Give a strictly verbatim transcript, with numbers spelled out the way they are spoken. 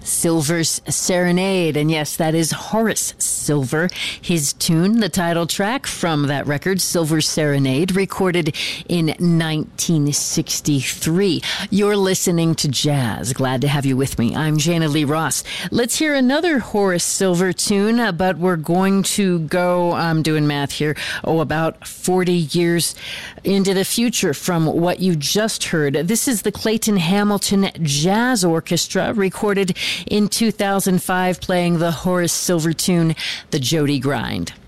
Silver's Serenade. And yes, that is Horace Silver. His tune, the title track from that record, Silver's Serenade, recorded in nineteen sixty-three. You're listening to Jazz. Glad to have you with me. I'm Jana Lee Ross. Let's hear another Horace Silver tune, uh, but we're going to go, I'm doing math here, oh, about forty years into the future from what you just heard. This is the Clayton Hamilton Jazz Orchestra, recorded in two thousand five, playing the Horace Silver tune, The Jody Grind.